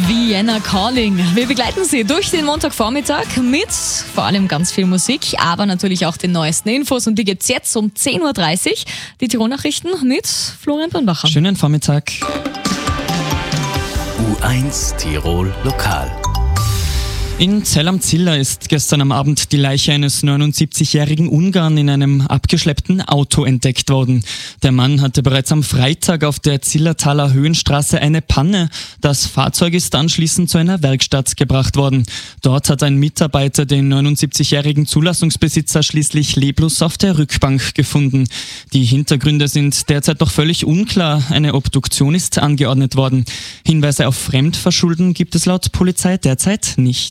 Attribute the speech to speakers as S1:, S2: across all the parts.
S1: Vienna Calling. Wir begleiten Sie durch den Montagvormittag mit vor allem ganz viel Musik, aber natürlich auch den neuesten Infos. Und die gibt's jetzt um 10.30 Uhr. Die Tirol-Nachrichten mit Florian Birnbacher.
S2: Schönen Vormittag.
S3: U1 Tirol Lokal.
S2: In Zell am Ziller ist gestern am Abend die Leiche eines 79-jährigen Ungarn in einem abgeschleppten Auto entdeckt worden. Der Mann hatte bereits am Freitag auf der Zillertaler Höhenstraße eine Panne. Das Fahrzeug ist anschließend zu einer Werkstatt gebracht worden. Dort hat ein Mitarbeiter den 79-jährigen Zulassungsbesitzer schließlich leblos auf der Rückbank gefunden. Die Hintergründe sind derzeit noch völlig unklar. Eine Obduktion ist angeordnet worden. Hinweise auf Fremdverschulden gibt es laut Polizei derzeit nicht.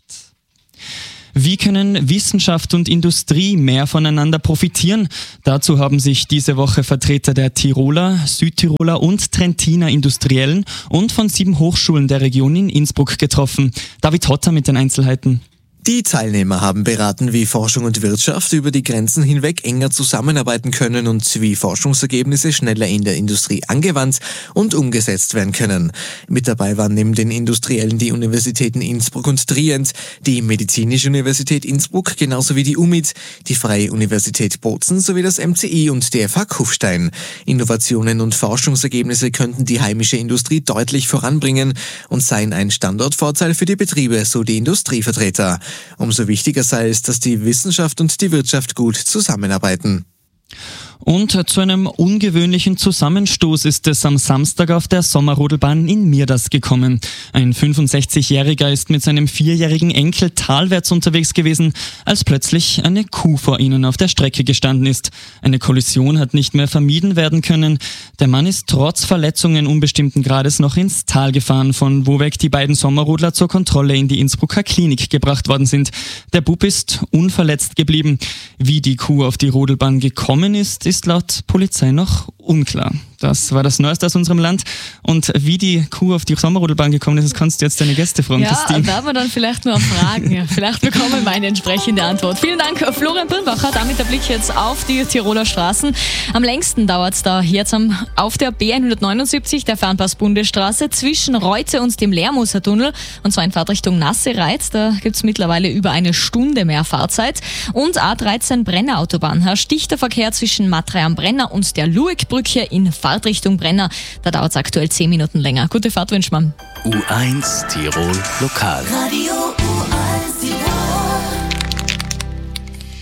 S2: Wie können Wissenschaft und Industrie mehr voneinander profitieren? Dazu haben sich diese Woche Vertreter der Tiroler, Südtiroler und Trentiner Industriellen und von 7 Hochschulen der Region in Innsbruck getroffen. David Hotter mit den Einzelheiten.
S4: Die Teilnehmer haben beraten, wie Forschung und Wirtschaft über die Grenzen hinweg enger zusammenarbeiten können und wie Forschungsergebnisse schneller in der Industrie angewandt und umgesetzt werden können. Mit dabei waren neben den Industriellen die Universitäten Innsbruck und Trient, die Medizinische Universität Innsbruck genauso wie die UMIT, die Freie Universität Bozen sowie das MCI und die FH Kufstein. Innovationen und Forschungsergebnisse könnten die heimische Industrie deutlich voranbringen und seien ein Standortvorteil für die Betriebe, so die Industrievertreter. Umso wichtiger sei es, dass die Wissenschaft und die Wirtschaft gut zusammenarbeiten.
S2: Und zu einem ungewöhnlichen Zusammenstoß ist es am Samstag auf der Sommerrodelbahn in Mirdas gekommen. Ein 65-Jähriger ist mit seinem 4-jährigen Enkel talwärts unterwegs gewesen, als plötzlich eine Kuh vor ihnen auf der Strecke gestanden ist. Eine Kollision hat nicht mehr vermieden werden können. Der Mann ist trotz Verletzungen unbestimmten Grades noch ins Tal gefahren, von wo weg die beiden Sommerrodler zur Kontrolle in die Innsbrucker Klinik gebracht worden sind. Der Bub ist unverletzt geblieben. Wie die Kuh auf die Rodelbahn gekommen ist laut Polizei noch unklar. Das war das Neueste aus unserem Land. Und wie die Kuh auf die Sommerrodelbahn gekommen ist, das kannst du jetzt deine Gäste fragen, Christine.
S1: Ja, werden wir dann vielleicht nur fragen. Vielleicht bekommen wir eine entsprechende Antwort. Vielen Dank, Florian Birnbacher. Damit der Blick jetzt auf die Tiroler Straßen. Am längsten dauert es da jetzt auf der B179, der Fernpass-Bundesstraße, zwischen Reute und dem Lermoser Tunnel. Und zwar in Fahrtrichtung Nassereit. Da gibt es mittlerweile über eine Stunde mehr Fahrzeit. Und A13 Brenner Autobahn herrscht dichter Verkehr zwischen Matrei am Brenner und der Luegbrücke in Fahrtrichtung Brenner. Da dauert es aktuell 10 Minuten länger. Gute Fahrt wünscht man.
S3: U1 Tirol Lokal.
S5: Radio U1.